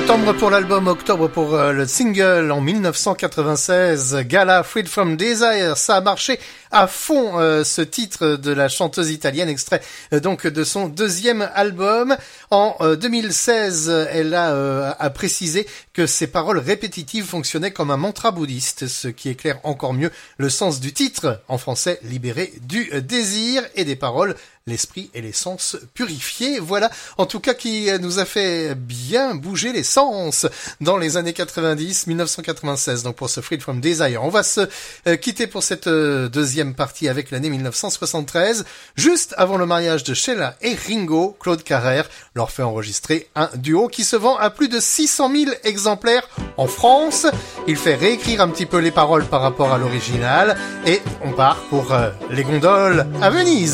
Septembre pour l'album, octobre pour le single en 1996, Gala Freed from Desire. Ça a marché à fond ce titre de la chanteuse italienne, extrait donc de son deuxième album. En 2016, elle a précisé que ses paroles répétitives fonctionnaient comme un mantra bouddhiste, ce qui éclaire encore mieux le sens du titre, en français libéré du désir, et des paroles l'esprit et les sens purifiés. Voilà, en tout cas, qui nous a fait bien bouger les sens dans les années 90, 1996, donc pour ce Freed from Desire. On va se quitter pour cette deuxième partie avec l'année 1973. Juste avant le mariage de Sheila et Ringo, Claude Carrère leur fait enregistrer un duo qui se vend à plus de 600 000 exemplaires en France. Il fait réécrire un petit peu les paroles par rapport à l'original et on part pour les gondoles à Venise.